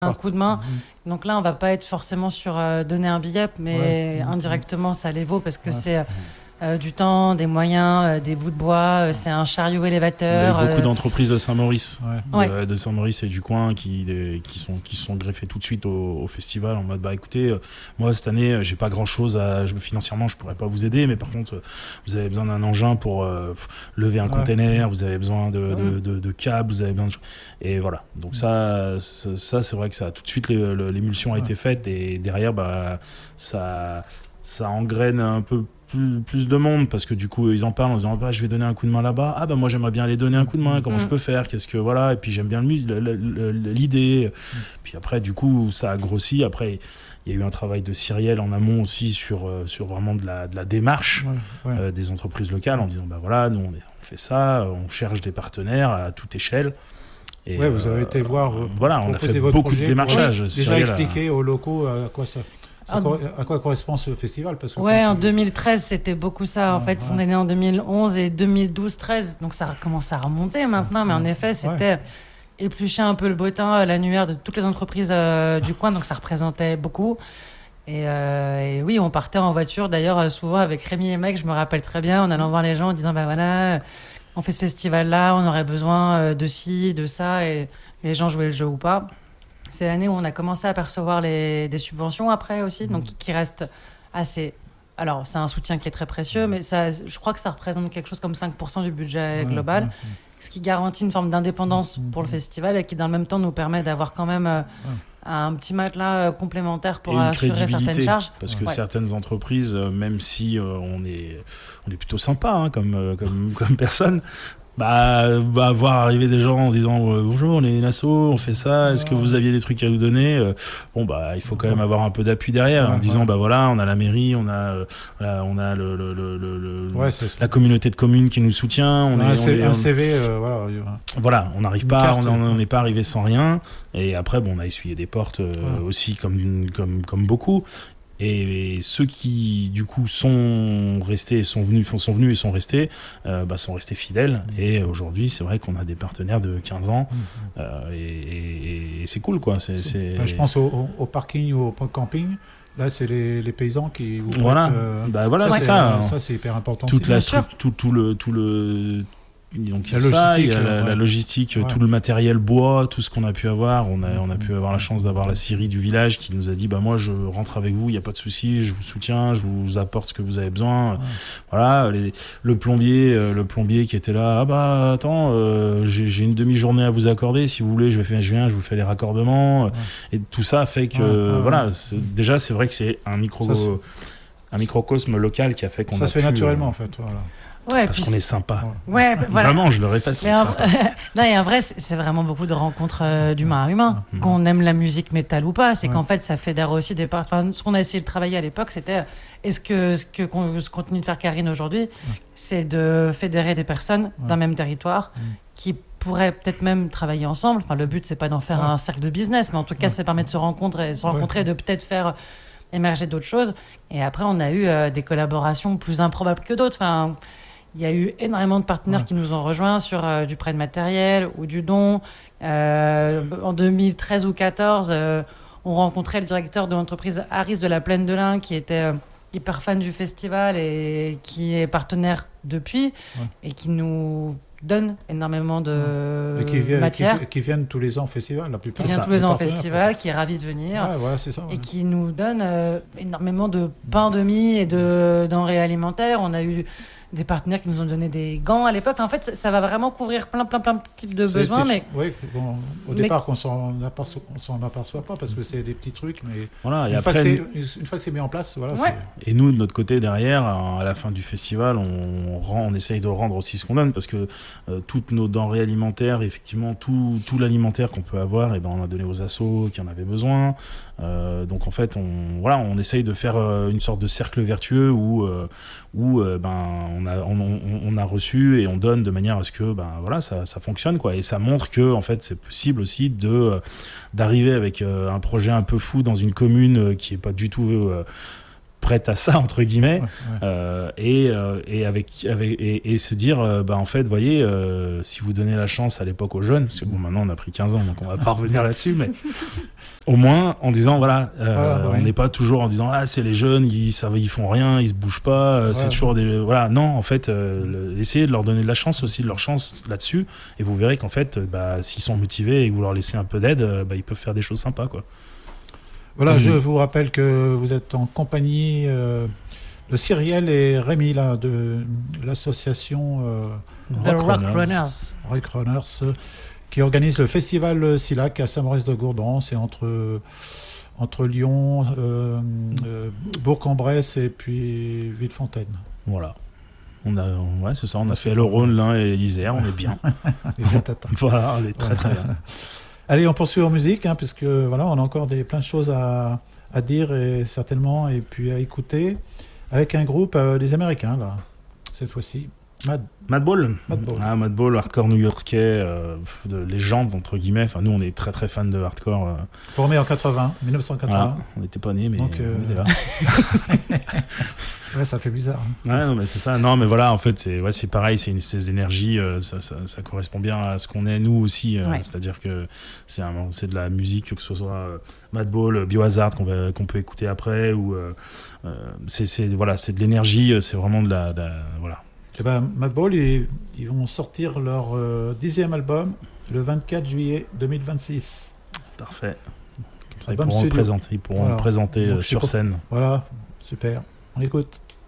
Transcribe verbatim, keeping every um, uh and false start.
un coup de main. Mmh. Donc là, on va pas être forcément sur euh, donner un billet, mais ouais. indirectement, ça les vaut parce que ouais. c'est euh, du temps, des moyens, euh, des bouts de bois, euh, c'est un chariot élévateur. Il y a beaucoup euh... d'entreprises de Saint-Maurice, ouais. de, de Saint-Maurice et du coin qui, des, qui, sont, qui sont greffés tout de suite au, au festival en mode bah écoutez, euh, moi cette année, j'ai pas grand chose à. Je, financièrement, je pourrais pas vous aider, mais par contre, vous avez besoin d'un engin pour euh, lever un ouais. container, vous avez besoin de, de, de, de, de câbles, vous avez besoin de. Et voilà. Donc ça, ça, ça c'est vrai que ça a tout de suite, les, le, l'émulsion a ouais. été faite et derrière, bah, ça, ça engraine un peu. Plus, plus de monde parce que du coup ils en parlent en disant bah, je vais donner un coup de main là-bas, ah bah moi j'aimerais bien aller donner un coup de main, comment mmh. je peux faire, qu'est-ce que voilà, et puis j'aime bien le, le, le, l'idée mmh. puis après du coup ça a grossi. Après il y a eu un travail de Cyrielle en amont aussi sur, sur vraiment de la, de la démarche ouais, ouais. Euh, des entreprises locales en disant bah voilà nous on, est, on fait ça, on cherche des partenaires à toute échelle. Et ouais, vous avez euh, été voir euh, voilà on a fait beaucoup de démarchage. Pour, déjà expliquer a... aux locaux à quoi ça Ça cor- à quoi correspond ce festival parce que ouais, en deux mille treize, c'était beaucoup ça. En ah, fait, ouais. on est né en deux mille onze et deux mille douze treize, donc ça commence à remonter maintenant. Mais en effet, c'était ouais. éplucher un peu le bottin, l'annuaire de toutes les entreprises euh, du coin, donc ça représentait beaucoup. Et, euh, et oui, on partait en voiture, d'ailleurs, souvent avec Rémi et Mec, je me rappelle très bien, en allant voir les gens en disant, bah voilà, on fait ce festival-là, on aurait besoin de ci, de ça, et les gens jouaient le jeu ou pas. C'est l'année où on a commencé à percevoir les, des subventions après aussi, donc qui restent assez... Alors, c'est un soutien qui est très précieux, mais ça, je crois que ça représente quelque chose comme cinq pour cent du budget global, ouais, ouais, ouais. ce qui garantit une forme d'indépendance ouais, pour le festival et qui, dans le même temps, nous permet d'avoir quand même euh, ouais. un petit matelas complémentaire pour assurer certaines charges. Parce que ouais. certaines entreprises, même si euh, on, est, on est plutôt sympa hein, comme, euh, comme, comme personne... Bah, bah, voir arriver des gens en disant euh, bonjour, on est une asso, on fait ça, est-ce que vous aviez des trucs à nous donner euh, bon bah il faut quand même avoir un peu d'appui derrière ouais, en disant ouais. bah voilà on a la mairie, on a euh, voilà, on a le, le, le, le, ouais, la communauté de communes qui nous soutient, on ouais, est, on est un C V euh, voilà voilà on n'arrive pas, carte, on n'est pas arrivé sans rien et après bon on a essuyé des portes euh, ouais. aussi comme comme comme beaucoup. Et ceux qui, du coup, sont restés, sont venus, sont venus et sont restés, euh, bah, sont restés fidèles. Et aujourd'hui, c'est vrai qu'on a des partenaires de quinze ans. Euh, et, et, et c'est cool, quoi. C'est, c'est... Bah, je pense au, au, au parking ou au camping. Là, c'est les, les paysans qui... Vous voilà, euh, bah, voilà ça, c'est, c'est ça. Euh, ça, c'est hyper important. Toute la stru- tout, tout le... Tout le Donc il y a ça, il y a la, ouais. la logistique, ouais. tout le matériel bois, tout ce qu'on a pu avoir. On a, on a pu avoir la chance d'avoir la scierie du village qui nous a dit bah moi je rentre avec vous, il n'y a pas de souci, je vous soutiens, je vous apporte ce que vous avez besoin. Ouais. Voilà, les, le plombier, euh, le plombier qui était là, ah bah attends, euh, j'ai, j'ai une demi-journée à vous accorder, si vous voulez, je vais faire, je viens, je vous fais les raccordements. Ouais. Et tout ça fait que ouais, ouais, voilà, c'est, déjà c'est vrai que c'est un micro, ça, un microcosme local qui a fait qu'on ça a se fait pu, naturellement euh, en fait. Voilà. Ouais, parce puis qu'on est sympa. Ouais, voilà. Vraiment, je le répète, on est sympa. Là, et en vrai, c'est, c'est vraiment beaucoup de rencontres euh, d'humain à humain. Mmh. Qu'on aime la musique métal ou pas, c'est ouais. qu'en fait, ça fédère aussi des... Enfin, ce qu'on a essayé de travailler à l'époque, c'était est-ce que ce que ce continue de faire Karine aujourd'hui, ouais. c'est de fédérer des personnes ouais. d'un même territoire mmh. qui pourraient peut-être même travailler ensemble. Enfin, le but, c'est pas d'en faire ouais. un cercle de business, mais en tout cas, ouais. ça permet de se rencontrer, de se rencontrer, ouais. de peut-être faire émerger d'autres choses. Et après, on a eu euh, des collaborations plus improbables que d'autres. Enfin... Il y a eu énormément de partenaires ouais. qui nous ont rejoints sur euh, du prêt de matériel ou du don. Euh, en deux mille treize ou deux mille quatorze, euh, on rencontrait le directeur de l'entreprise Harris de la Plaine de l'Ain qui était euh, hyper fan du festival et qui est partenaire depuis ouais. et qui nous donne énormément de et qui vient, matière. Qui, qui viennent tous les ans au festival, la plupart. Qui vient tous les ans au festival, qui est ravi de venir ouais, ouais, c'est ça, ouais. et qui nous donne euh, énormément de pain de mie et de denrées alimentaires. On a eu des partenaires qui nous ont donné des gants à l'époque. En fait, ça, ça va vraiment couvrir plein, plein, plein de types de c'est besoins. Mais... Oui, bon, au mais... départ, on s'en aperçoit, on s'en aperçoit pas parce que c'est des petits trucs. Mais voilà, et une, après, fois que une fois que c'est mis en place, voilà. Ouais. C'est... Et nous, de notre côté, derrière, à la fin du festival, on, rend, on essaye de rendre aussi ce qu'on donne parce que euh, toutes nos denrées alimentaires, effectivement, tout, tout l'alimentaire qu'on peut avoir, et ben, on a donné aux assos qui en avaient besoin. Euh, donc en fait, on, voilà, on essaye de faire euh, une sorte de cercle vertueux où, euh, où euh, ben, on, a, on, on a reçu et on donne de manière à ce que ben, voilà, ça, ça fonctionne, quoi. Et ça montre que en fait, c'est possible aussi de, euh, d'arriver avec euh, un projet un peu fou dans une commune euh, qui n'est pas du tout... Euh, prête à ça entre guillemets, Ouais, ouais. euh, et, euh, et avec, avec et, et se dire euh, bah en fait voyez euh, si vous donnez la chance à l'époque aux jeunes, parce que bon maintenant on a pris quinze ans donc on va pas revenir là-dessus, mais au moins en disant voilà, euh, Ah, bah oui. on n'est pas toujours en disant ah c'est les jeunes ils ça va ils font rien ils se bougent pas, euh, Ouais, c'est ouais. toujours des voilà non en fait euh, le, essayez de leur donner de la chance aussi, de leur chance là-dessus, et vous verrez qu'en fait euh, bah s'ils sont motivés et que vous leur laissez un peu d'aide, euh, bah ils peuvent faire des choses sympas quoi. Voilà, Comme je nous. vous rappelle que vous êtes en compagnie euh, de Cyrielle et Rémi, là, de l'association euh, The Rock Rock Runners. Runners. Rock Runners, euh, qui organise le festival Silac à Saint-Maurice-de-Gourdon. C'est entre, entre Lyon, euh, euh, Bourg-en-Bresse et puis Villefontaine. Voilà. On a, ouais, c'est ça, on a fait le Rhône, l'Ain et l'Isère, on est bien. Et bien t'attends. Voilà, on est très très bien. Allez, on poursuit en musique, hein, puisque voilà, on a encore des, plein de choses à, à dire et certainement, et puis à écouter, avec un groupe euh, des Américains, là, cette fois-ci. Mad. Madball. Madball. Ah, Madball, hardcore new-yorkais, euh, de légende entre guillemets. Enfin, nous, on est très très fans de hardcore. Euh, Formé en quatre-vingts, mille neuf cent quatre-vingts. voilà. On n'était pas nés, mais Donc, euh, on était là. Ouais, ça fait bizarre. hein. Ouais, non, mais c'est ça. Non, mais voilà, en fait, c'est ouais, c'est pareil, c'est une espèce d'énergie. euh, ça, ça, ça correspond bien à ce qu'on est nous aussi. euh, Ouais. C'est-à-dire que c'est un, c'est de la musique, que ce soit euh, Madball, Biohazard qu'on va, qu'on peut écouter après, ou euh, euh, c'est c'est voilà, c'est de l'énergie. C'est vraiment de la, de la- voilà. Eh ben, Madball, ils, ils vont sortir leur euh, dixième album le vingt-quatre juillet deux mille vingt-six. Parfait. Comme ça, ils Album pourront le studio. présenter, ils pourront Voilà. le présenter Donc, euh, je sais sur pas- scène. Voilà, super. On écoute.